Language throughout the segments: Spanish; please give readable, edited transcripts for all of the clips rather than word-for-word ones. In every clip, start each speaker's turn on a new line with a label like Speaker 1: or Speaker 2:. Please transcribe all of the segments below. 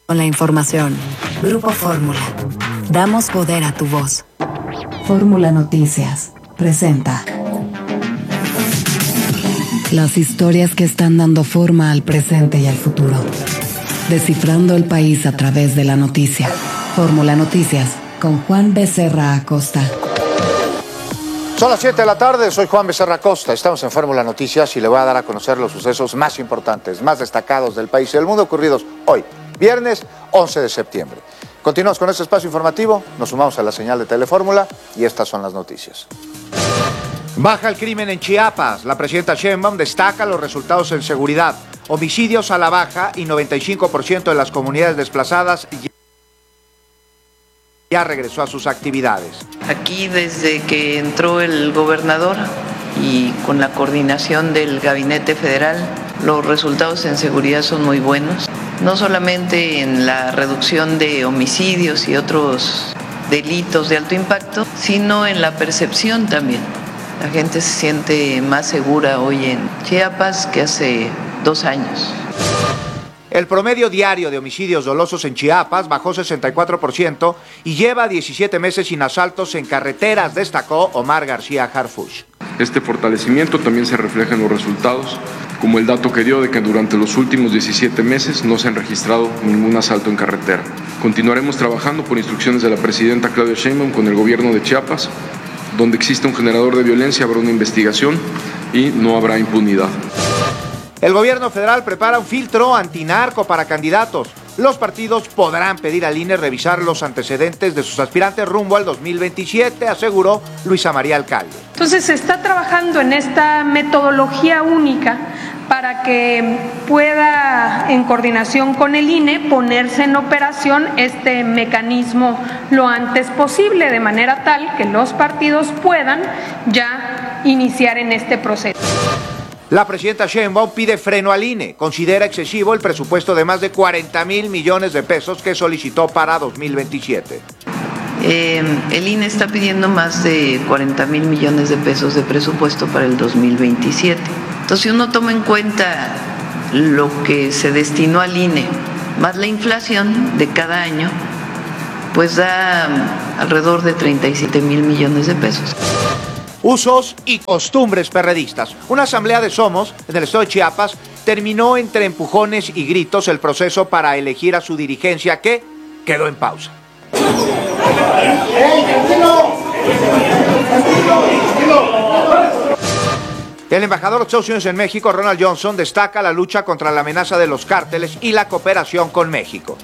Speaker 1: Con la información. Grupo Fórmula. Damos poder a tu voz. Fórmula Noticias presenta las historias que están dando forma al presente y al futuro. Descifrando el país a través de la noticia. Fórmula Noticias con Juan Becerra Acosta.
Speaker 2: Son las 7 de la tarde, soy Juan Becerra Acosta. Estamos en Fórmula Noticias y le voy a dar a conocer los sucesos más importantes, más destacados del país y del mundo ocurridos hoy, viernes 11 de septiembre. Continuamos con este espacio informativo, nos sumamos a la señal de Telefórmula y estas son las noticias. Baja el crimen en Chiapas. La presidenta Sheinbaum destaca los resultados en seguridad. Homicidios a la baja y 95% de las comunidades desplazadas ya regresó a sus actividades.
Speaker 3: Aquí desde que entró el gobernador y con la coordinación del Gabinete Federal, los resultados en seguridad son muy buenos. No solamente en la reducción de homicidios y otros delitos de alto impacto, sino en la percepción también. La gente se siente más segura hoy en Chiapas que hace 2 años.
Speaker 2: El promedio diario de homicidios dolosos en Chiapas bajó 64% y lleva 17 meses sin asaltos en carreteras, destacó Omar García Harfuch.
Speaker 4: Este fortalecimiento también se refleja en los resultados, como el dato que dio de que durante los últimos 17 meses no se han registrado ningún asalto en carretera. Continuaremos trabajando por instrucciones de la presidenta Claudia Sheinbaum con el gobierno de Chiapas. Donde existe un generador de violencia habrá una investigación y no habrá impunidad.
Speaker 2: El gobierno federal prepara un filtro antinarco para candidatos. Los partidos podrán pedir al INE revisar los antecedentes de sus aspirantes rumbo al 2027, aseguró Luisa María Alcalde.
Speaker 5: Entonces se está trabajando en esta metodología única para que pueda, en coordinación con el INE, ponerse en operación este mecanismo lo antes posible, de manera tal que los partidos puedan ya iniciar en este proceso.
Speaker 2: La presidenta Sheinbaum pide freno al INE. Considera excesivo el presupuesto de más de 40,000 millones de pesos que solicitó para 2027.
Speaker 3: El INE está pidiendo más de 40,000 millones de pesos de presupuesto para el 2027. Entonces, si uno toma en cuenta lo que se destinó al INE, más la inflación de cada año, pues da alrededor de 37,000 millones de pesos.
Speaker 2: Usos y costumbres perredistas. Una asamblea de Somos, en el estado de Chiapas, terminó entre empujones y gritos el proceso para elegir a su dirigencia, que quedó en pausa. El embajador de Estados Unidos en México, Ronald Johnson, destaca la lucha contra la amenaza de los cárteles y la cooperación con México.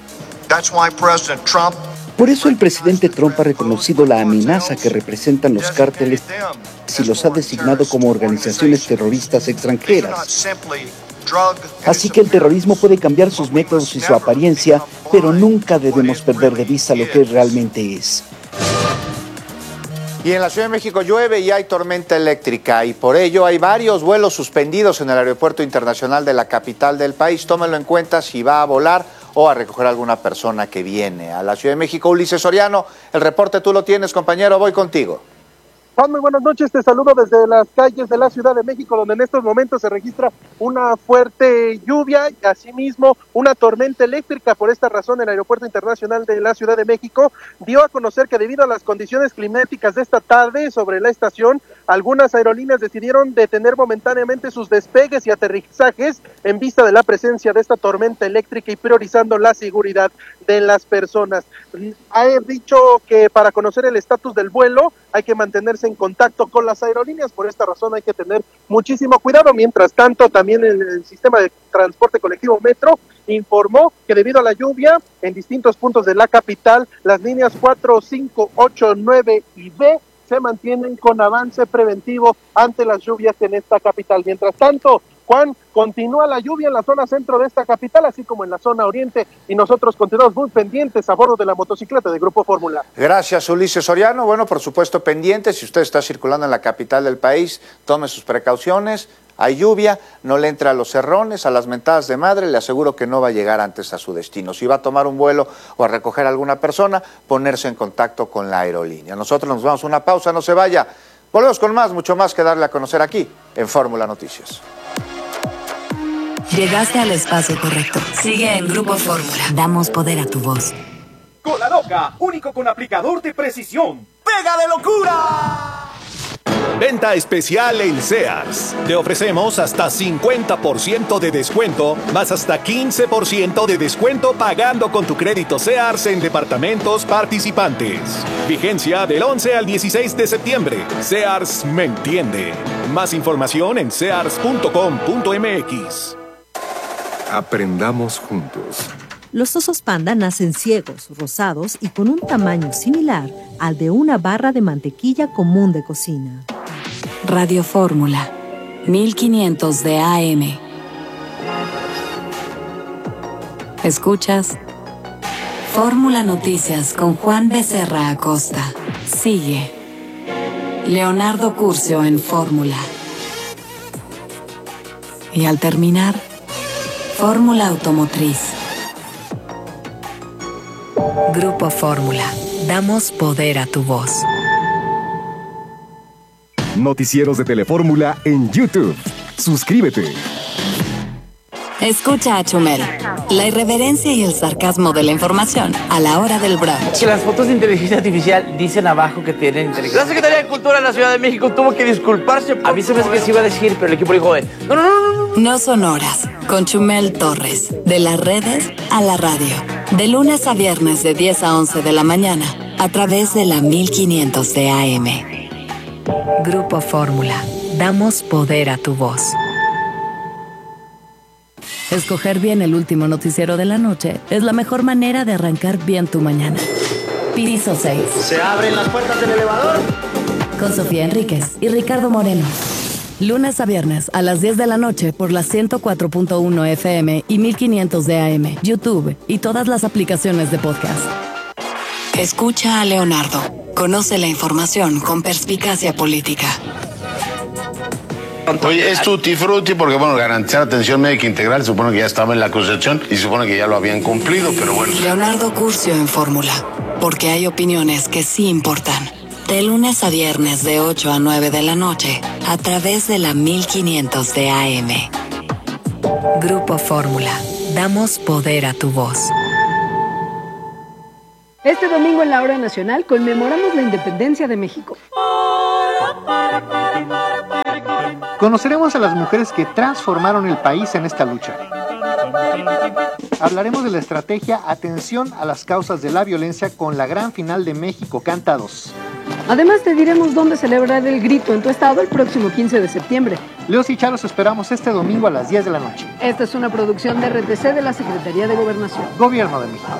Speaker 6: Por eso el presidente Trump ha reconocido la amenaza que representan los cárteles y los ha designado como organizaciones terroristas extranjeras. Así que el terrorismo puede cambiar sus métodos y su apariencia, pero nunca debemos perder de vista lo que realmente es.
Speaker 2: Y en la Ciudad de México llueve y hay tormenta eléctrica y por ello hay varios vuelos suspendidos en el Aeropuerto Internacional de la capital del país. Tómenlo en cuenta si va a volar o a recoger a alguna persona que viene a la Ciudad de México. Ulises Soriano, el reporte tú lo tienes, compañero, voy contigo.
Speaker 7: Juan, muy buenas noches, te saludo desde las calles de la Ciudad de México, donde en estos momentos se registra una fuerte lluvia y asimismo una tormenta eléctrica. Por esta razón, el Aeropuerto Internacional de la Ciudad de México dio a conocer que debido a las condiciones climáticas de esta tarde sobre la estación, algunas aerolíneas decidieron detener momentáneamente sus despegues y aterrizajes en vista de la presencia de esta tormenta eléctrica y priorizando la seguridad de las personas. Ha dicho que para conocer el estatus del vuelo hay que mantenerse en contacto con las aerolíneas, por esta razón hay que tener muchísimo cuidado. Mientras tanto, también el sistema de transporte colectivo Metro informó que debido a la lluvia en distintos puntos de la capital, las líneas 4, 5, 8, 9 y B se mantienen con avance preventivo ante las lluvias en esta capital. Mientras tanto, Juan, continúa la lluvia en la zona centro de esta capital, así como en la zona oriente, y nosotros continuamos muy pendientes a bordo de la motocicleta de Grupo Fórmula.
Speaker 2: Gracias, Ulises Soriano. Bueno, por supuesto, pendientes. Si usted está circulando en la capital del país, tome sus precauciones. Hay lluvia, no le entra a los cerrones, a las mentadas de madre, le aseguro que no va a llegar antes a su destino. Si va a tomar un vuelo o a recoger a alguna persona, ponerse en contacto con la aerolínea. Nosotros nos vamos a una pausa, no se vaya. Volvemos con más, mucho más que darle a conocer aquí en Fórmula Noticias.
Speaker 1: Llegaste al espacio correcto. Sigue en Grupo Fórmula. Damos poder a tu voz.
Speaker 8: Cola Loca, único con aplicador de precisión. ¡Pega de locura!
Speaker 9: Venta especial en Sears. Te ofrecemos hasta 50% de descuento, más hasta 15% de descuento pagando con tu crédito Sears en departamentos participantes. Vigencia del 11 al 16 de septiembre. Sears me entiende. Más información en sears.com.mx.
Speaker 10: Aprendamos juntos.
Speaker 11: Los osos panda nacen ciegos, rosados y con un tamaño similar al de una barra de mantequilla común de cocina.
Speaker 1: Radio Fórmula, 1500 de AM. Escuchas Fórmula Noticias con Juan Becerra Acosta. Sigue Leonardo Curcio en Fórmula. Y al terminar, Fórmula Automotriz. Grupo Fórmula. Damos poder a tu voz.
Speaker 10: Noticieros de Telefórmula en YouTube. Suscríbete.
Speaker 1: Escucha a Chumel. La irreverencia y el sarcasmo de la información a la hora del brunch.
Speaker 12: Que las fotos de inteligencia artificial dicen abajo que tienen inteligencia. La Secretaría de Cultura de la Ciudad de México tuvo que disculparse. A mí se me hace que se iba a decir, pero el equipo dijo, no.
Speaker 1: No son horas. Con Chumel Torres. De las redes a la radio. De lunes a viernes de 10 a 11 de la mañana. A través de la 1500 de AM. Grupo Fórmula. Damos poder a tu voz. Escoger bien el último noticiero de la noche es la mejor manera de arrancar bien tu mañana. Piso 6.
Speaker 8: ¿Se abren las puertas del elevador?
Speaker 1: Con Sofía Enríquez y Ricardo Moreno. Lunes a viernes a las 10 de la noche por las 104.1 FM y 1500 de AM, YouTube y todas las aplicaciones de podcast. Escucha a Leonardo. Conoce la información con perspicacia política.
Speaker 13: Oye, es tutti frutti porque, bueno, garantizar atención médica integral, supone que ya estaba en la Concepción y supone que ya lo habían cumplido, pero bueno.
Speaker 1: Leonardo Curcio en Fórmula, porque hay opiniones que sí importan. De lunes a viernes de 8 a 9 de la noche, a través de la 1500 de AM. Grupo Fórmula, damos poder a tu voz.
Speaker 14: Este domingo en la Hora Nacional conmemoramos la independencia de México.
Speaker 15: Conoceremos a las mujeres que transformaron el país en esta lucha. Hablaremos de la estrategia Atención a las causas de la violencia con la gran final de México Canta 2.
Speaker 14: Además te diremos dónde celebrar el grito en tu estado el próximo 15 de septiembre.
Speaker 15: Leos y Charos esperamos este domingo a las 10 de la noche.
Speaker 14: Esta es una producción de RTC de la Secretaría de Gobernación.
Speaker 15: Gobierno de México.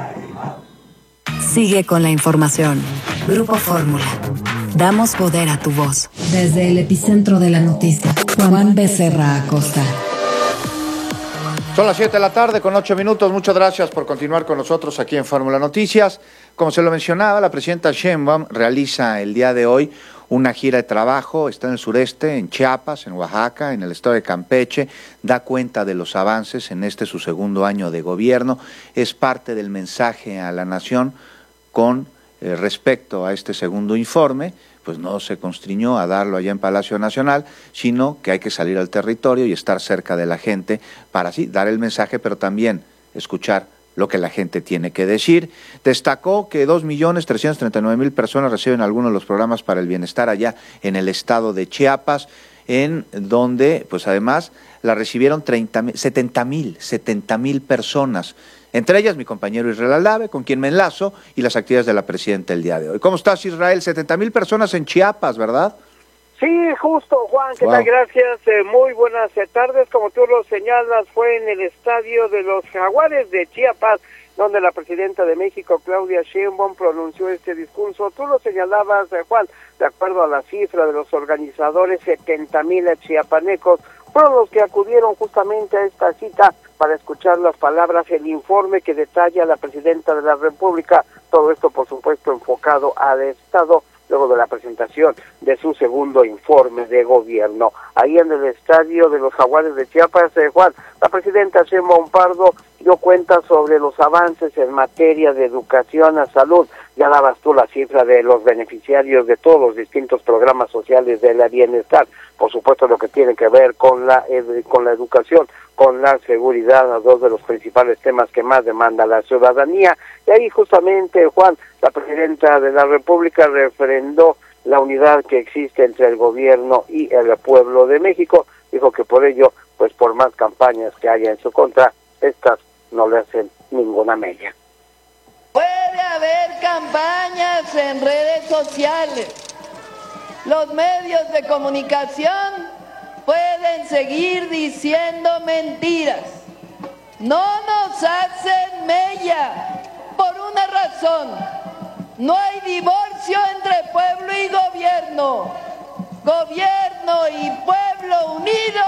Speaker 1: Sigue con la información. Grupo Fórmula. Damos poder a tu voz. Desde el epicentro de la noticia, Juan Becerra Acosta.
Speaker 2: Son las 7 de la tarde con 8 minutos. Muchas gracias por continuar con nosotros aquí en Fórmula Noticias. Como se lo mencionaba, la presidenta Sheinbaum realiza el día de hoy una gira de trabajo. Está en el sureste, en Chiapas, en Oaxaca, en el estado de Campeche. Da cuenta de los avances en su segundo año de gobierno. Es parte del mensaje a la nación con respecto a este segundo informe. Pues no se constriñó a darlo allá en Palacio Nacional, sino que hay que salir al territorio y estar cerca de la gente para así dar el mensaje, pero también escuchar lo que la gente tiene que decir. Destacó que 2.339.000 personas reciben algunos de los programas para el bienestar allá en el estado de Chiapas, en donde, pues además, la recibieron 70.000 personas. Entre ellas mi compañero Israel Aldave, con quien me enlazo, y las actividades de la presidenta el día de hoy. ¿Cómo estás, Israel? 70.000 personas en Chiapas, ¿verdad?
Speaker 16: Sí, justo, Juan, ¿qué tal? Gracias, muy buenas tardes. Como tú lo señalas, fue en el estadio de los Jaguares de Chiapas, donde la presidenta de México, Claudia Sheinbaum, pronunció este discurso. Tú lo señalabas, Juan, de acuerdo a la cifra de los organizadores, 70.000 chiapanecos fueron los que acudieron justamente a esta cita para escuchar las palabras, el informe que detalla la presidenta de la República, todo esto por supuesto enfocado al estado luego de la presentación de su segundo informe de gobierno. Ahí en el estadio de los Jaguares de Chiapas, Juan, la presidenta Sheinbaum Pardo dio cuenta sobre los avances en materia de educación a salud. Ya dabas tú la cifra de los beneficiarios de todos los distintos programas sociales de la bienestar, por supuesto lo que tiene que ver con la educación, con la seguridad, a dos de los principales temas que más demanda la ciudadanía. Y ahí justamente, Juan, la presidenta de la República refrendó la unidad que existe entre el gobierno y el pueblo de México. Dijo que por ello, pues por más campañas que haya en su contra, estas no le hacen ninguna mella.
Speaker 17: Puede haber campañas en redes sociales. Los medios de comunicación pueden seguir diciendo mentiras. No nos hacen mella por una razón. No hay divorcio entre pueblo y gobierno. Gobierno y pueblo unido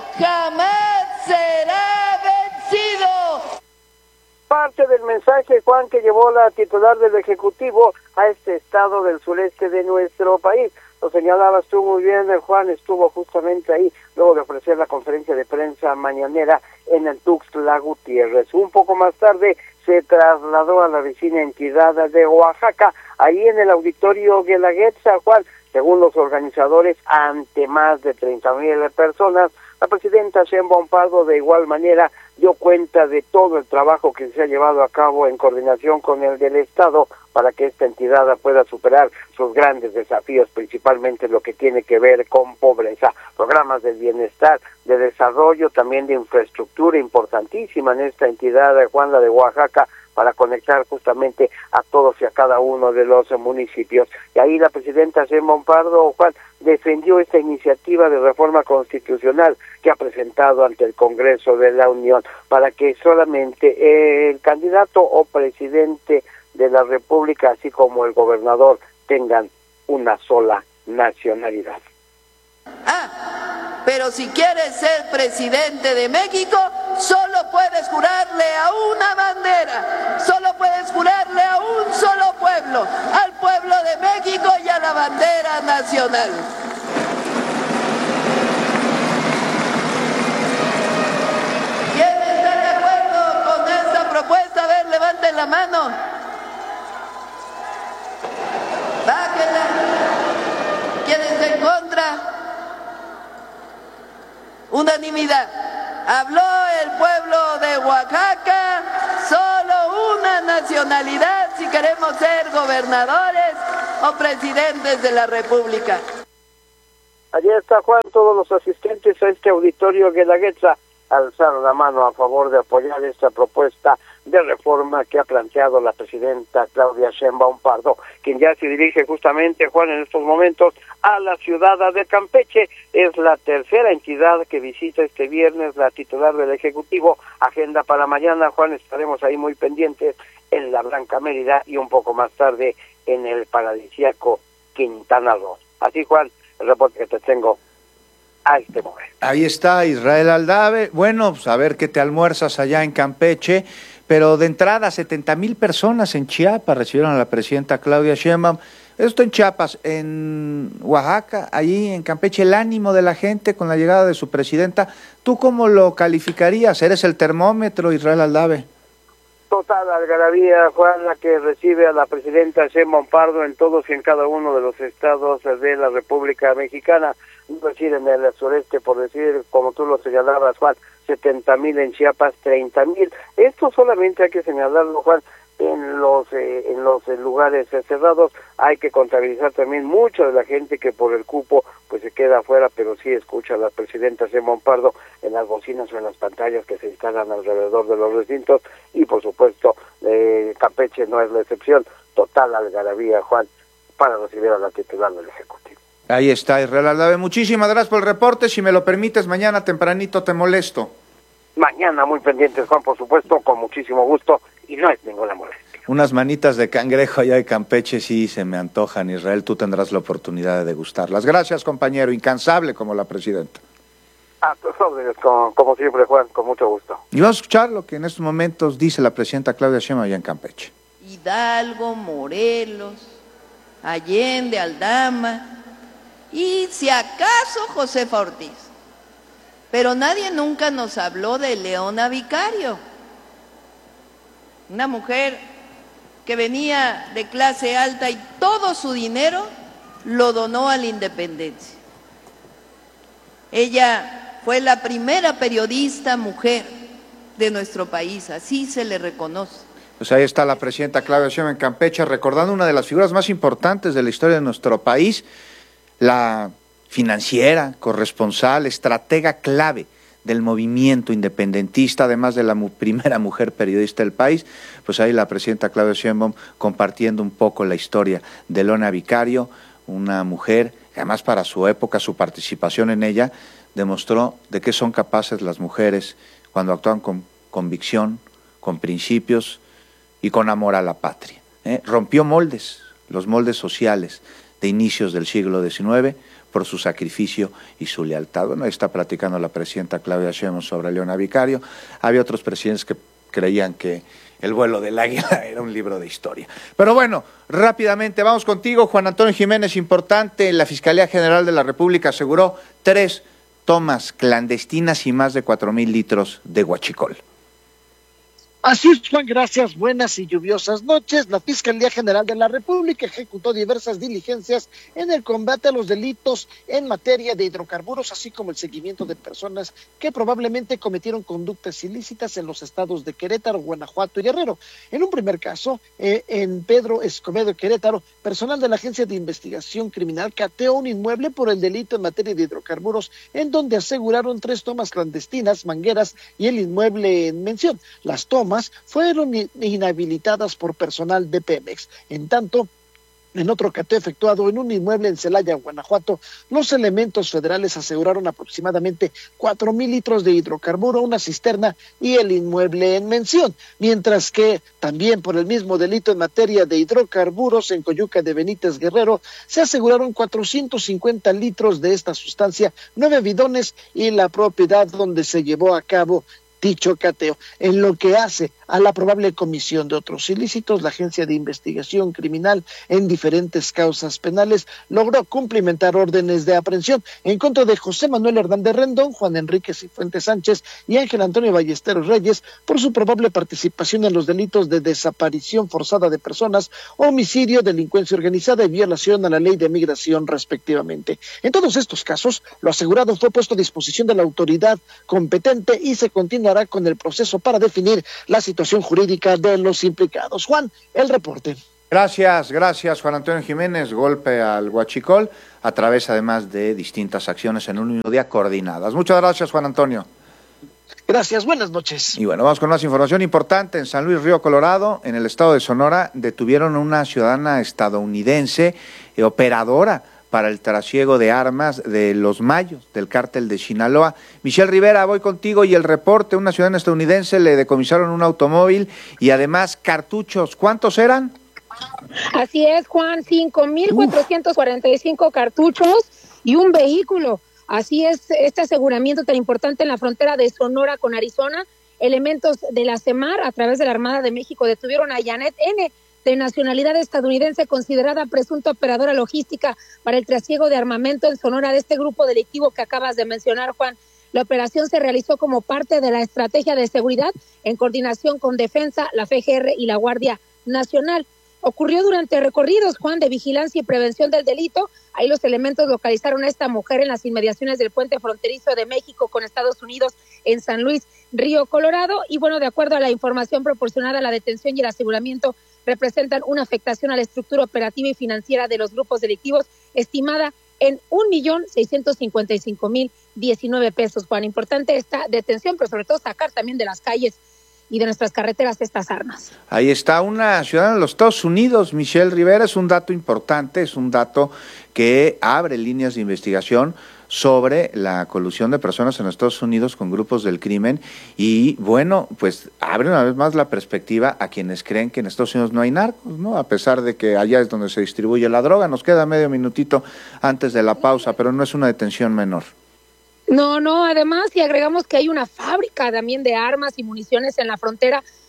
Speaker 17: jamás será vencido.
Speaker 16: Parte del mensaje, Juan, que llevó la titular del Ejecutivo a este estado del sureste de nuestro país. Lo señalabas tú muy bien, Juan, estuvo justamente ahí, luego de ofrecer la conferencia de prensa mañanera en el Tuxtla Gutiérrez. Un poco más tarde se trasladó a la vecina entidad de Oaxaca, ahí en el auditorio Guelaguetza, Juan, según los organizadores, ante más de 30,000 personas. La presidenta Sheinbaum Pardo de igual manera dio cuenta de todo el trabajo que se ha llevado a cabo en coordinación con el del Estado para que esta entidad pueda superar sus grandes desafíos, principalmente lo que tiene que ver con pobreza, programas de bienestar, de desarrollo, también de infraestructura importantísima en esta entidad, Juan, la de Oaxaca, para conectar justamente a todos y a cada uno de los municipios. Y ahí la presidenta Sheinbaum Pardo, Juan, defendió esta iniciativa de reforma constitucional que ha presentado ante el Congreso de la Unión para que solamente el candidato o presidente de la República, así como el gobernador, tengan una sola nacionalidad.
Speaker 17: Pero si quieres ser presidente de México, solo puedes jurarle a una bandera, solo puedes jurarle a un solo pueblo, al pueblo de México y a la bandera nacional. ¿Quién está de acuerdo con esta propuesta? A ver, levanten la mano. Bájenla. ¿Quién está en contra? Unanimidad. Habló el pueblo de Oaxaca, solo una nacionalidad si queremos ser gobernadores o presidentes de la República.
Speaker 16: Allí está, Juan, todos los asistentes a este auditorio Guelaguetza alzaron la mano a favor de apoyar esta propuesta de reforma que ha planteado la presidenta Claudia Sheinbaum Pardo, quien ya se dirige justamente, Juan, en estos momentos a la ciudad de Campeche. Es la tercera entidad que visita este viernes la titular del Ejecutivo. Agenda para mañana, Juan, estaremos ahí muy pendientes en la Blanca Mérida y un poco más tarde en el paradisíaco Quintana Roo. Así, Juan, el reporte que te tengo a este momento.
Speaker 2: Ahí está Israel Aldave. Bueno, pues a ver qué te almuerzas allá en Campeche. Pero de entrada, 70,000 personas en Chiapas recibieron a la presidenta Claudia Sheinbaum. Esto en Chiapas, en Oaxaca, allí en Campeche, el ánimo de la gente con la llegada de su presidenta. ¿Tú cómo lo calificarías? ¿Eres el termómetro, Israel Aldave?
Speaker 16: Total algarabía, Juan, la que recibe a la presidenta Sheinbaum Pardo en todos y en cada uno de los estados de la República Mexicana. Es decir, en el sureste, por decir, como tú lo señalabas, Juan, 70,000 en Chiapas, 30,000. Esto solamente hay que señalarlo, Juan, en los lugares cerrados. Hay que contabilizar también mucha de la gente que por el cupo pues se queda afuera, pero sí escucha a la presidenta Sheinbaum Pardo en las bocinas o en las pantallas que se instalan alrededor de los recintos. Y por supuesto, Campeche no es la excepción. Total algarabía, Juan, para recibir a la titular del Ejecutivo.
Speaker 2: Ahí está Israel Aldave. Muchísimas gracias por el reporte. Si me lo permites, mañana tempranito te molesto.
Speaker 16: Mañana muy pendientes, Juan, por supuesto, con muchísimo gusto, y no es ninguna molestia.
Speaker 2: Unas manitas de cangrejo allá de Campeche sí se me antojan, Israel. Tú tendrás la oportunidad de degustarlas. Gracias, compañero. Incansable como la presidenta.
Speaker 16: A tus órdenes, como siempre, Juan, con mucho gusto.
Speaker 2: Y vamos a escuchar lo que en estos momentos dice la presidenta Claudia Sheinbaum allá en Campeche.
Speaker 17: Hidalgo, Morelos, Allende, Aldama y si acaso Josefa Ortiz. Pero nadie nunca nos habló de Leona Vicario, una mujer que venía de clase alta y todo su dinero lo donó a la independencia. Ella fue la primera periodista mujer de nuestro país, así se le reconoce.
Speaker 2: Pues ahí está la presidenta Claudia Sheinbaum en Campeche, recordando una de las figuras más importantes de la historia de nuestro país, la financiera, corresponsal, estratega clave del movimiento independentista, además de la primera mujer periodista del país. Pues ahí la presidenta Claudia Sheinbaum compartiendo un poco la historia de Leona Vicario, una mujer que además para su época, su participación en ella, demostró de qué son capaces las mujeres cuando actúan con convicción, con principios y con amor a la patria. Rompió moldes, los moldes sociales de inicios del siglo XIX, por su sacrificio y su lealtad. Bueno, ahí está platicando la presidenta Claudia Sheinbaum sobre Leona Vicario. Había otros presidentes que creían que el vuelo del águila era un libro de historia. Pero bueno, rápidamente vamos contigo, Juan Antonio Jiménez. Importante, la Fiscalía General de la República aseguró 3 tomas clandestinas y más de 4,000 litros de huachicol.
Speaker 18: Así es, Juan, gracias. Buenas y lluviosas noches. La Fiscalía General de la República ejecutó diversas diligencias en el combate a los delitos en materia de hidrocarburos, así como el seguimiento de personas que probablemente cometieron conductas ilícitas en los estados de Querétaro, Guanajuato y Guerrero. En un primer caso, en Pedro Escobedo, Querétaro, personal de la Agencia de Investigación Criminal cateó un inmueble por el delito en materia de hidrocarburos, en donde aseguraron 3 tomas clandestinas, mangueras y el inmueble en mención. Las tomas fueron inhabilitadas por personal de Pemex. En tanto, en otro cateo efectuado en un inmueble en Celaya, Guanajuato, los elementos federales aseguraron aproximadamente 4,000 litros de hidrocarburo, una cisterna y el inmueble en mención, mientras que también por el mismo delito en materia de hidrocarburos en Coyuca de Benítez, Guerrero, se aseguraron 450 litros de esta sustancia, 9 bidones y la propiedad donde se llevó a cabo dicho cateo. En lo que hace a la probable comisión de otros ilícitos, la Agencia de Investigación Criminal en diferentes causas penales logró cumplimentar órdenes de aprehensión en contra de José Manuel Hernández Rendón, Juan Enrique Cifuentes Sánchez y Ángel Antonio Ballesteros Reyes por su probable participación en los delitos de desaparición forzada de personas, homicidio, delincuencia organizada y violación a la ley de migración, respectivamente. En todos estos casos, lo asegurado fue puesto a disposición de la autoridad competente y se continúa con el proceso para definir la situación jurídica de los implicados. Juan, el reporte.
Speaker 2: Gracias Juan Antonio Jiménez. Golpe al huachicol a través además de distintas acciones en un mismo día coordinadas. Muchas gracias, Juan Antonio.
Speaker 18: Gracias, buenas noches.
Speaker 2: Y bueno, vamos con más información importante. En San Luis Río Colorado, en el estado de Sonora, detuvieron a una ciudadana estadounidense operadora para el trasiego de armas de los Mayos, del cártel de Sinaloa. Michelle Rivera, voy contigo y el reporte. Una ciudadana estadounidense le decomisaron un automóvil y además cartuchos. ¿Cuántos eran?
Speaker 19: Así es, Juan, 5,445 cartuchos y un vehículo. Así es, este aseguramiento tan importante en la frontera de Sonora con Arizona. Elementos de la CEMAR, a través de la Armada de México, detuvieron a Janet N., de nacionalidad estadounidense, considerada presunta operadora logística para el trasiego de armamento en Sonora de este grupo delictivo que acabas de mencionar, Juan. La operación se realizó como parte de la estrategia de seguridad en coordinación con Defensa, la FGR y la Guardia Nacional. Ocurrió durante recorridos, Juan, de vigilancia y prevención del delito. Ahí los elementos localizaron a esta mujer en las inmediaciones del puente fronterizo de México con Estados Unidos en San Luis, Río Colorado. Y bueno, de acuerdo a la información proporcionada, la detención y el aseguramiento representan una afectación a la estructura operativa y financiera de los grupos delictivos, estimada en 1,655,019 pesos. Juan, importante esta detención, pero sobre todo sacar también de las calles y de nuestras carreteras estas armas.
Speaker 2: Ahí está una ciudadana de los Estados Unidos, Michelle Rivera. Es un dato importante, es un dato que abre líneas de investigación sobre la colusión de personas en Estados Unidos con grupos del crimen y, bueno, pues abre una vez más la perspectiva a quienes creen que en Estados Unidos no hay narcos, ¿no? A pesar de que allá es donde se distribuye la droga. Nos queda medio minutito antes de la pausa, pero no es una detención menor.
Speaker 19: No, además, si agregamos que hay una fábrica también de armas y municiones en la frontera,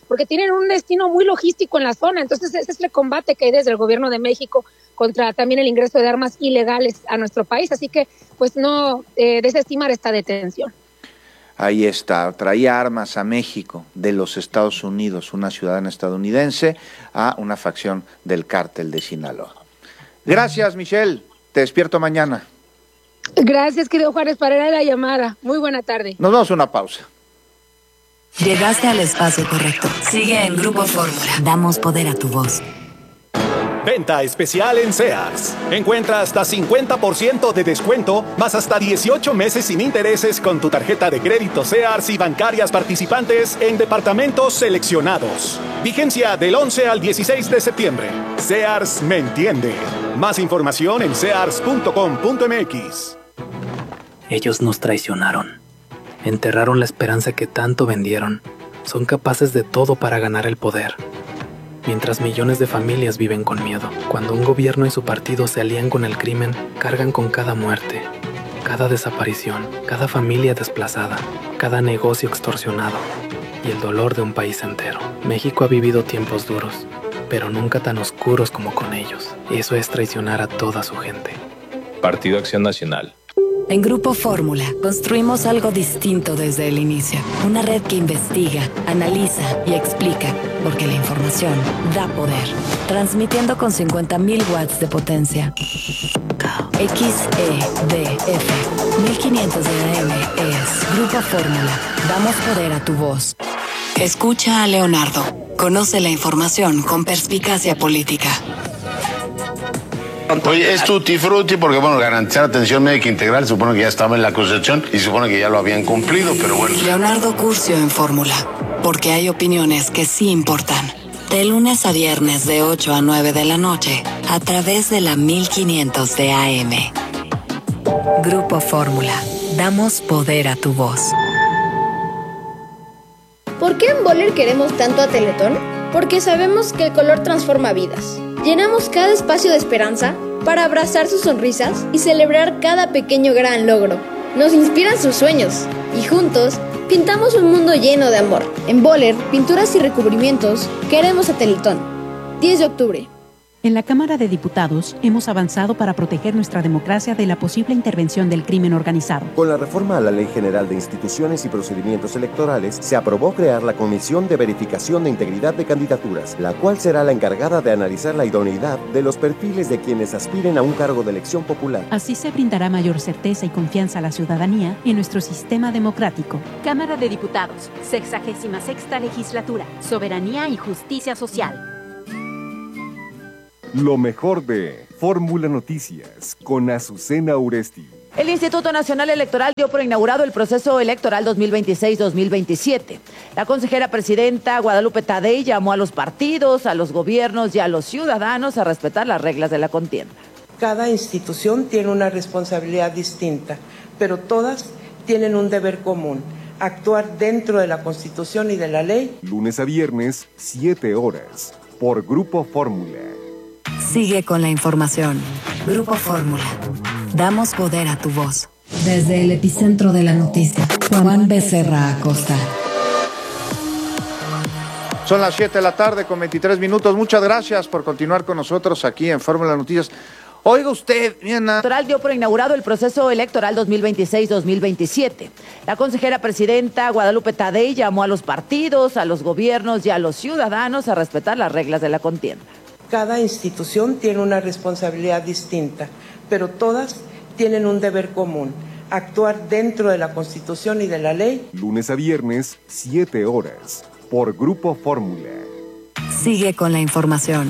Speaker 19: porque tienen un destino muy logístico en la zona. Entonces ese es el combate que hay desde el gobierno de México contra también el ingreso de armas ilegales a nuestro país. Así que pues no desestimar esta detención.
Speaker 2: Ahí está, traía armas a México de los Estados Unidos, una ciudadana estadounidense, a una facción del cártel de Sinaloa. Gracias, Michelle. Te despierto mañana.
Speaker 19: Gracias, querido Juárez, para la llamada. Muy buena tarde.
Speaker 2: Nos vamos a una pausa.
Speaker 1: Llegaste al espacio correcto. Sigue en Grupo Fórmula. Damos poder a tu voz.
Speaker 9: Venta especial en Sears. Encuentra hasta 50% de descuento, más hasta 18 meses sin intereses con tu tarjeta de crédito Sears y bancarias participantes en departamentos seleccionados. Vigencia del 11 al 16 de septiembre. Sears me entiende. Más información en sears.com.mx.
Speaker 20: Ellos nos traicionaron. Enterraron la esperanza que tanto vendieron. Son capaces de todo para ganar el poder. Mientras millones de familias viven con miedo. Cuando un gobierno y su partido se alían con el crimen, cargan con cada muerte, cada desaparición, cada familia desplazada, cada negocio extorsionado y el dolor de un país entero. México ha vivido tiempos duros, pero nunca tan oscuros como con ellos. Eso es traicionar a toda su gente.
Speaker 21: Partido Acción Nacional.
Speaker 1: En Grupo Fórmula construimos algo distinto desde el inicio. Una red que investiga, analiza y explica, porque la información da poder. Transmitiendo con 50.000 watts de potencia. XEDF 1500 de AM es Grupo Fórmula. Damos poder a tu voz. Escucha a Leonardo. Conoce la información con perspicacia política.
Speaker 13: Oye, es tutti frutti porque, bueno, garantizar atención médica integral, supone que ya estaba en la Constitución y supone que ya lo habían cumplido, pero bueno.
Speaker 1: Leonardo Curcio en Fórmula, porque hay opiniones que sí importan. De lunes a viernes de 8 a 9 de la noche, a través de la 1500 de AM. Grupo Fórmula, damos poder a tu voz.
Speaker 22: ¿Por qué en Boller queremos tanto a Teletón? Porque sabemos que el color transforma vidas. Llenamos cada espacio de esperanza para abrazar sus sonrisas y celebrar cada pequeño gran logro. Nos inspiran sus sueños y juntos pintamos un mundo lleno de amor. En Boller, pinturas y recubrimientos, queremos a Teletón. 10 de octubre.
Speaker 23: En la Cámara de Diputados hemos avanzado para proteger nuestra democracia de la posible intervención del crimen organizado.
Speaker 10: Con la reforma a la Ley General de Instituciones y Procedimientos Electorales, se aprobó crear la Comisión de Verificación de Integridad de Candidaturas, la cual será la encargada de analizar la idoneidad de los perfiles de quienes aspiren a un cargo de elección popular.
Speaker 23: Así se brindará mayor certeza y confianza a la ciudadanía en nuestro sistema democrático.
Speaker 24: Cámara de Diputados, 66ª Legislatura, Soberanía y Justicia Social.
Speaker 10: Lo mejor de Fórmula Noticias con Azucena Uresti.
Speaker 25: El Instituto Nacional Electoral dio por inaugurado el proceso electoral 2026-2027. La consejera presidenta Guadalupe Tadei llamó a los partidos, a los gobiernos y a los ciudadanos a respetar las reglas de la contienda.
Speaker 26: Cada institución tiene una responsabilidad distinta, pero todas tienen un deber común: actuar dentro de la Constitución y de la ley.
Speaker 10: Lunes a viernes, 7 horas, por Grupo Fórmula.
Speaker 1: Sigue con la información. Grupo Fórmula. Damos poder a tu voz. Desde el epicentro de la noticia, Juan Becerra Acosta.
Speaker 2: Son las 7 de la tarde con 23 minutos. Muchas gracias por continuar con nosotros aquí en Fórmula Noticias. Oiga usted, bien.
Speaker 25: El electoral dio por inaugurado el proceso electoral 2026-2027. La consejera presidenta Guadalupe Tadei llamó a los partidos, a los gobiernos y a los ciudadanos a respetar las reglas de la contienda.
Speaker 26: Cada institución tiene una responsabilidad distinta, pero todas tienen un deber común: actuar dentro de la Constitución y de la ley.
Speaker 10: Lunes a viernes, 7 horas, por Grupo Fórmula.
Speaker 1: Sigue con la información.